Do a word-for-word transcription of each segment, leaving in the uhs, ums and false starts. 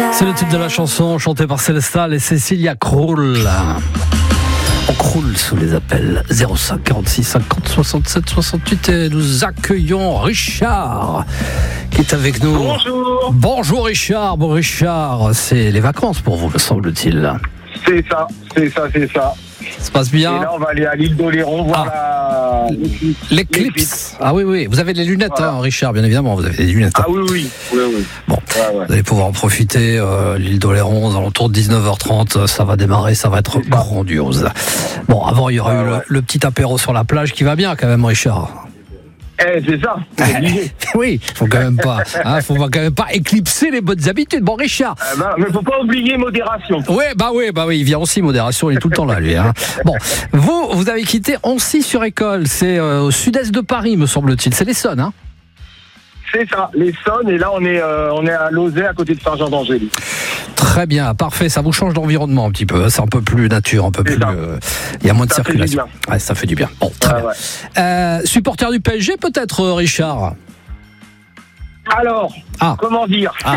C'est le titre de la chanson chantée par Célestal et Cécilia Krull. On croule sous les appels. zéro cinq quarante-six cinquante soixante-sept soixante-huit et nous accueillons Richard qui est avec nous. Bonjour. Bonjour Richard. Bon Richard, c'est les vacances pour vous, me semble-t-il. C'est ça, c'est ça, c'est ça. Ça se passe bien. Et là, on va aller à l'île d'Oléron, voir ah. la... l'éclipse. Ah oui, oui. Vous avez les lunettes, voilà. hein, Richard, bien évidemment. Vous avez les lunettes. Ah oui, oui. oui, oui. Bon, ouais, ouais. Vous allez pouvoir en profiter. Euh, l'île d'Oléron, aux alentours de dix-neuf heures trente, ça va démarrer, ça va être grandiose. Bon, avant, il y aura ah, eu ouais. le, le petit apéro sur la plage qui va bien quand même, Richard. Eh, c'est ça, c'est obligé. Oui, faut quand même pas, hein, faut quand même pas éclipser les bonnes habitudes. Bon, Richard. Euh, bah, mais faut pas oublier modération. Oui, bah oui, bah oui, il vient aussi modération, il est tout le temps là, lui. Hein. Bon, vous, vous avez quitté Ancy-sur-École, c'est euh, au sud-est de Paris, me semble-t-il. C'est l'Essonne, hein. C'est ça, l'Essonne, et là on est, euh, on est à Lauzet, à côté de Saint-Jean-d'Angély. Très bien, parfait, ça vous change d'environnement un petit peu, c'est un peu plus nature, un peu plus... Il euh, y a moins de ça circulation. Ouais, ça fait du bien. Bon, très ouais, bien. Ouais. Euh, supporter du P S G peut-être, Richard ? Alors, ah. comment dire ah.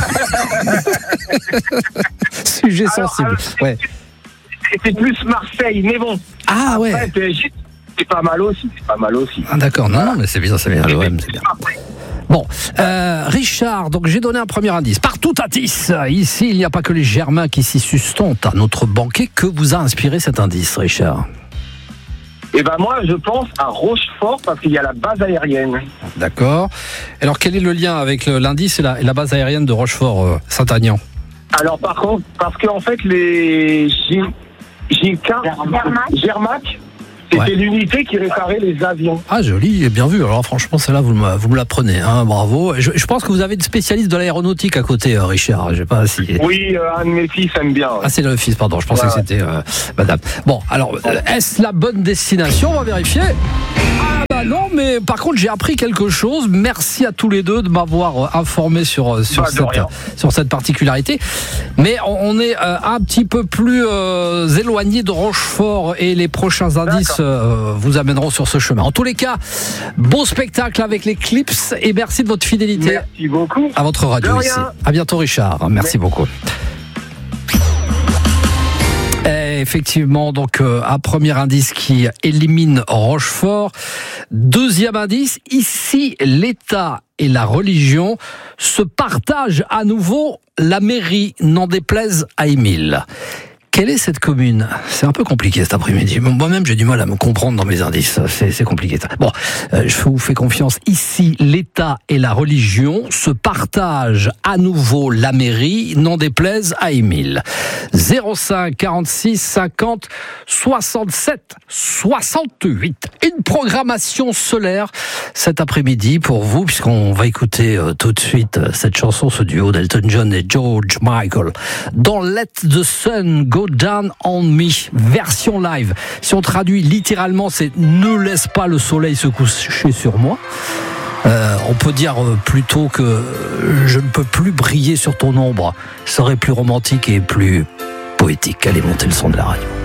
Sujet Alors, sensible, euh, ouais. C'est plus Marseille, mais bon. Ah ouais Après, P S G, c'est pas mal aussi, c'est pas mal aussi. Ah d'accord, non, non, mais c'est bien, c'est bien, l'O M, c'est bien. Bon, euh, Richard, donc j'ai donné un premier indice. Partout à dix. Ici, il n'y a pas que les Germains qui s'y sustentent à notre banquet. Que vous a inspiré cet indice, Richard ? Eh ben moi, je pense à Rochefort parce qu'il y a la base aérienne. D'accord. Alors, quel est le lien avec l'indice et la, et la base aérienne de Rochefort, euh, Saint-Agnan ? Alors, par contre, parce qu'en fait, les J... J K... Germac, c'était ouais. l'unité qui réparait les avions. Ah, joli, bien vu. Alors franchement, celle-là, vous me, vous me la prenez, hein, bravo. Je, je pense que vous avez une spécialiste de l'aéronautique à côté, euh, Richard. Je sais pas si... Oui, euh, un de mes fils aime bien. Ouais. Ah, c'est le fils, pardon. Je pensais ouais. que c'était euh, madame. Bon, alors, euh, est-ce la bonne destination ? On va vérifier. Ah bah non, mais par contre, j'ai appris quelque chose. Merci à tous les deux de m'avoir informé sur, sur, bah, cette, sur cette particularité. Mais on, on est euh, un petit peu plus euh, éloigné de Rochefort et les prochains indices euh, vous amèneront sur ce chemin. En tous les cas, beau spectacle avec l'Éclipse et merci de votre fidélité. Merci beaucoup. À votre radio ici. À bientôt, Richard. Merci, merci. beaucoup. Et effectivement, donc euh, un premier indice qui élimine Rochefort. Deuxième indice, ici l'État et la religion se partagent à nouveau la mairie, n'en déplaise à Émile. Quelle est cette commune ? C'est un peu compliqué cet après-midi. Moi-même, j'ai du mal à me comprendre dans mes indices. C'est, c'est compliqué. Bon, euh, je vous fais confiance. Ici, l'État et la religion se partagent à nouveau la mairie, n'en déplaise à Émile. zéro cinq quarante-six cinquante soixante-sept soixante-huit. Une programmation solaire cet après-midi pour vous, puisqu'on va écouter euh, tout de suite euh, cette chanson, ce duo d'Elton John et George Michael. Dans Let the Sun Go Down on Me, version live. Si on traduit littéralement, c'est ne laisse pas le soleil se coucher sur moi. Euh, on peut dire plutôt que je ne peux plus briller sur ton ombre. Ce serait plus romantique et plus poétique. Allez, montez le son de la radio.